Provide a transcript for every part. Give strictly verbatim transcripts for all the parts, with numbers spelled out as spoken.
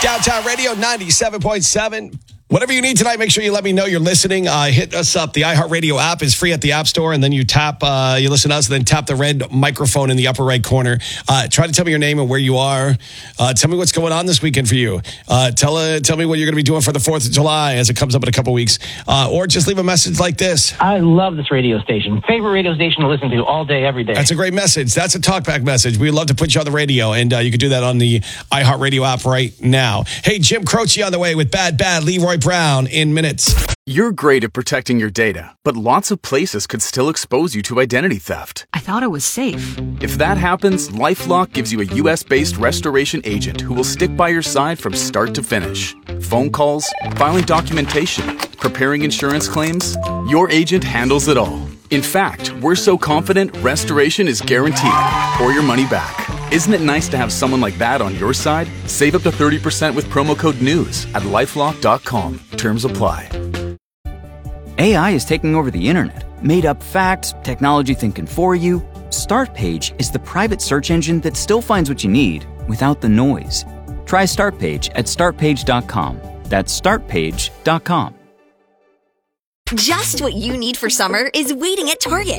Downtown Radio ninety-seven point seven. Whatever you need tonight, make sure you let me know you're listening. Uh, hit us up. The iHeartRadio app is free at the App Store, and then you tap, uh, you listen to us, and then tap the red microphone in the upper right corner. Uh, try to tell me your name and where you are. Uh, tell me what's going on this weekend for you. Uh, tell uh, tell me what you're going to be doing for the fourth of July as it comes up in a couple weeks. Uh, or just leave a message like this. I love this radio station. Favorite radio station to listen to all day, every day. That's a great message. That's a talkback message. We'd love to put you on the radio, and uh, you can do that on the iHeartRadio app right now. Hey, Jim Croce on the way with Bad Bad Leroy Brown in minutes. You're great at protecting your data, but lots of places could still expose you to identity theft. I thought it was safe. If that happens, LifeLock gives you a U S-based restoration agent who will stick by your side from start to finish. Phone calls, filing documentation, preparing insurance claims, your agent handles it all. In fact, we're so confident restoration is guaranteed or your money back. Isn't it nice to have someone like that on your side? Save up to thirty percent with promo code NEWS at lifelock dot com. Terms apply. A I is taking over the internet. Made up facts, technology thinking for you. Startpage is the private search engine that still finds what you need without the noise. Try Startpage at start page dot com. That's start page dot com. Just what you need for summer is waiting at Target.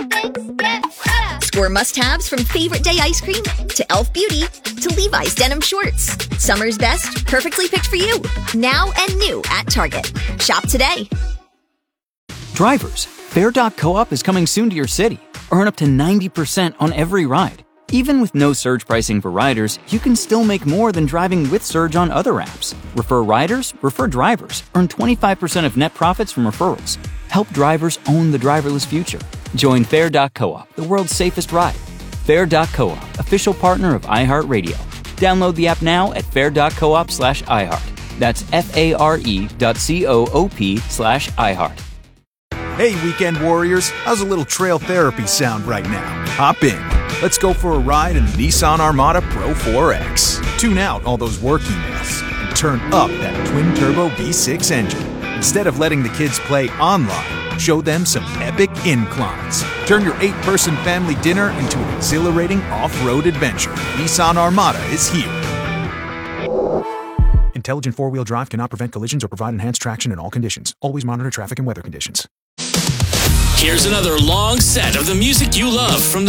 Score must-haves from Favorite Day ice cream to e l f Beauty to Levi's denim shorts. Summer's best, perfectly picked for you. Now and new at Target. Shop today. Drivers, Fair dot coop is coming soon to your city. Earn up to ninety percent on every ride. Even with no surge pricing for riders, you can still make more than driving with Surge on other apps. Refer riders, refer drivers. Earn twenty-five percent of net profits from referrals. Help drivers own the driverless future. Join Fair dot coop, the world's safest ride. Fair dot coop, official partner of iHeartRadio. Download the app now at fair dot coop slash iHeart. That's F-A-R-E dot C-O-O-P slash iHeart. Hey, weekend warriors, how's a little trail therapy sound right now? Hop in. Let's go for a ride in the Nissan Armada Pro four X. Tune out all those work emails and turn up that twin-turbo V six engine. Instead of letting the kids play online, show them some epic inclines. Turn your eight-person family dinner into an exhilarating off-road adventure. Nissan Armada is here. Intelligent four-wheel drive cannot prevent collisions or provide enhanced traction in all conditions. Always monitor traffic and weather conditions. Here's another long set of the music you love from the